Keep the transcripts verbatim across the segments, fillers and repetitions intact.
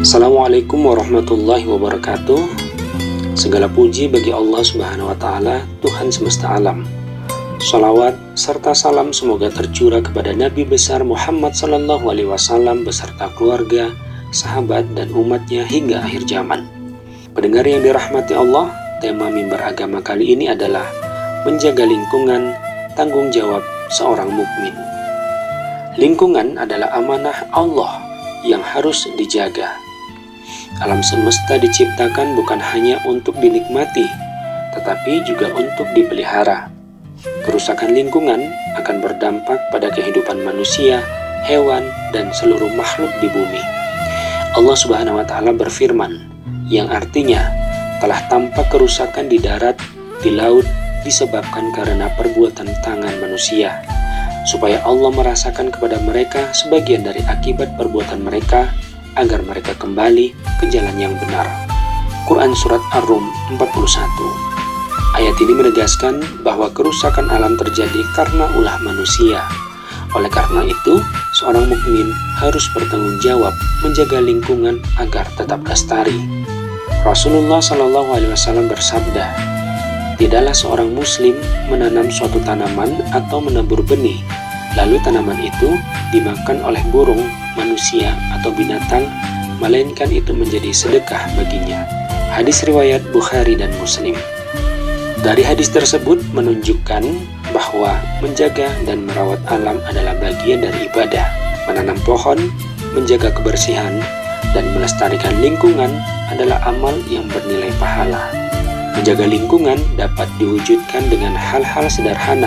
Assalamualaikum warahmatullahi wabarakatuh. Segala puji bagi Allah Subhanahu wa Ta'ala, Tuhan semesta alam. Shalawat serta salam semoga tercurah kepada Nabi besar Muhammad Sallallahu Alaihi Wasallam beserta keluarga, sahabat, dan umatnya hingga akhir zaman. Pendengar yang dirahmati Allah, tema mimbar agama kali ini adalah menjaga lingkungan, tanggung jawab seorang mukmin. Lingkungan adalah amanah Allah yang harus dijaga. Alam semesta diciptakan bukan hanya untuk dinikmati, tetapi juga untuk dipelihara. Kerusakan lingkungan akan berdampak pada kehidupan manusia, hewan, dan seluruh makhluk di bumi. Allah Subhanahu wa Ta'ala berfirman, yang artinya telah tampak kerusakan di darat, di laut, disebabkan karena perbuatan tangan manusia, supaya Allah merasakan kepada mereka sebagian dari akibat perbuatan mereka, agar mereka kembali ke jalan yang benar. Quran Surat Ar-Rum empat puluh satu. Ayat ini menegaskan bahwa kerusakan alam terjadi karena ulah manusia. Oleh karena itu, seorang mukmin harus bertanggung jawab menjaga lingkungan agar tetap lestari. Rasulullah Shallallahu Alaihi Wasallam bersabda, tidaklah seorang muslim menanam suatu tanaman atau menabur benih, lalu tanaman itu dimakan oleh burung, manusia, atau binatang, melainkan itu menjadi sedekah baginya. Hadis riwayat Bukhari dan Muslim. Dari hadis tersebut menunjukkan bahwa menjaga dan merawat alam adalah bagian dari ibadah. Menanam pohon, menjaga kebersihan, dan melestarikan lingkungan adalah amal yang bernilai pahala. Menjaga lingkungan dapat diwujudkan dengan hal-hal sederhana,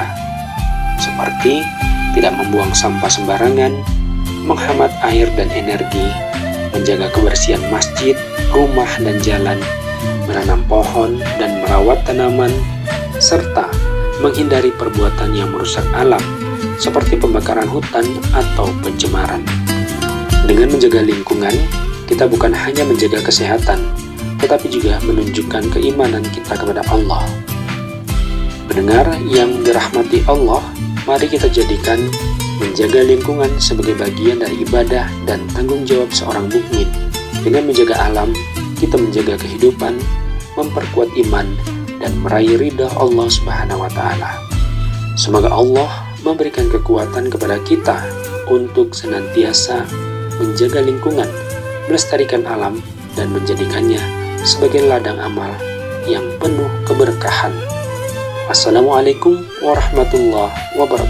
seperti tidak membuang sampah sembarangan, menghemat air dan energi, menjaga kebersihan masjid, rumah, dan jalan, menanam pohon dan merawat tanaman, serta menghindari perbuatan yang merusak alam, seperti pembakaran hutan atau pencemaran. Dengan menjaga lingkungan, kita bukan hanya menjaga kesehatan, tetapi juga menunjukkan keimanan kita kepada Allah. Pendengar yang dirahmati Allah, mari kita jadikan menjaga lingkungan sebagai bagian dari ibadah dan tanggung jawab seorang mukmin. Dengan menjaga alam, kita menjaga kehidupan, memperkuat iman, dan meraih ridha Allah Subhanahu wa Ta'ala. Semoga Allah memberikan kekuatan kepada kita untuk senantiasa menjaga lingkungan, melestarikan alam, dan menjadikannya sebagai ladang amal yang penuh keberkahan. Assalamualaikum warahmatullahi wabarakatuh.